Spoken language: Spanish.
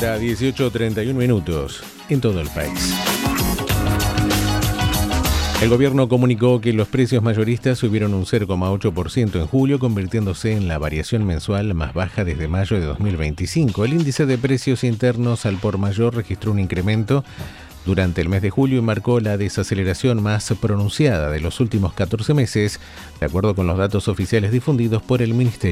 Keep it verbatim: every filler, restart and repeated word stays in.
hora, dieciocho treinta y uno minutos en todo el país. El gobierno comunicó que los precios mayoristas subieron un cero coma ocho por ciento en julio, convirtiéndose en la variación mensual más baja desde mayo de dos mil veinticinco. El índice de precios internos al por mayor registró un incremento durante el mes de julio y marcó la desaceleración más pronunciada de los últimos catorce meses, de acuerdo con los datos oficiales difundidos por el Ministerio